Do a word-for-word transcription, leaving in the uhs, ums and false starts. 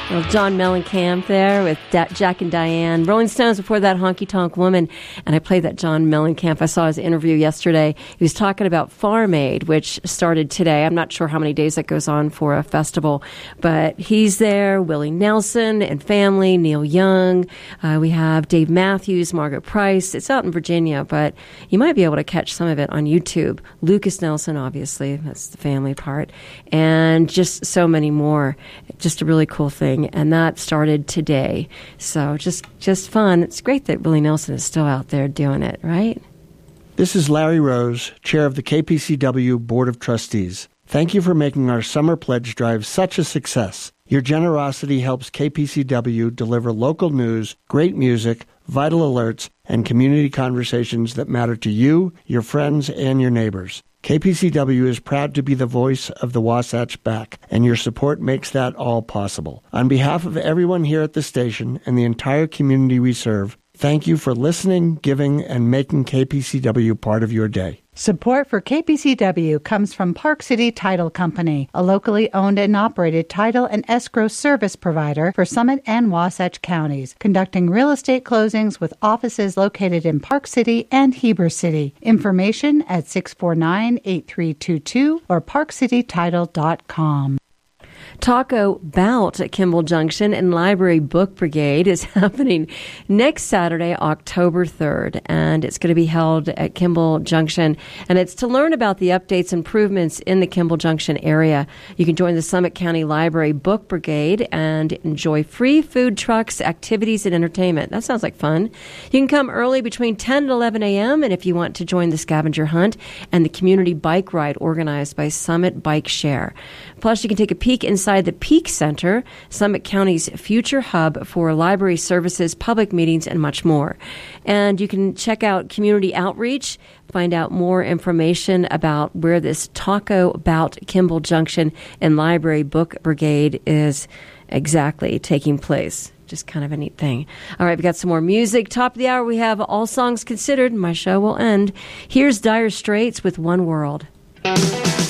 Well, John Mellencamp there with da- Jack and Diane. Rolling Stones before that, Honky Tonk Woman. And I played that John Mellencamp. I saw his interview yesterday. He was talking about Farm Aid, which started today. I'm not sure how many days that goes on for a festival, but he's there. Willie Nelson and family, Neil Young. Uh, we have Dave Matthews, Margaret Price. It's out in Virginia, but you might be able to catch some of it on YouTube. Lucas Nelson, obviously. That's the family part. And just so many more. Just a really cool thing. And that started today. So just just fun. It's great that Willie Nelson is still out there doing it, right? This is Larry Rose, chair of the K P C W Board of Trustees. Thank you for making our summer pledge drive such a success. Your generosity helps K P C W deliver local news, great music, vital alerts, and community conversations that matter to you, your friends, and your neighbors. K P C W is proud to be the voice of the Wasatch Back, and your support makes that all possible. On behalf of everyone here at the station and the entire community we serve, thank you for listening, giving, and making K P C W part of your day. Support for K P C W comes from Park City Title Company, a locally owned and operated title and escrow service provider for Summit and Wasatch counties, conducting real estate closings with offices located in Park City and Heber City. Information at six four nine, eight three two two or park city title dot com. Taco Bout at Kimball Junction and Library Book Brigade is happening next Saturday, October third, and it's going to be held at Kimball Junction, and it's to learn about the updates and improvements in the Kimball Junction area. You can join the Summit County Library Book Brigade and enjoy free food trucks, activities, and entertainment. That sounds like fun. You can come early between ten and eleven a.m., and if you want to join the scavenger hunt and the community bike ride organized by Summit Bike Share. Plus, you can take a peek inside the Peak Center, Summit County's future hub for library services, public meetings, and much more. And you can check out community outreach, find out more information about where this Taco Bout Kimball Junction and Library Book Brigade is exactly taking place. Just kind of a neat thing. All right, we got some more music. Top of the hour, we have All Songs Considered. My show will end. Here's Dire Straits with One World.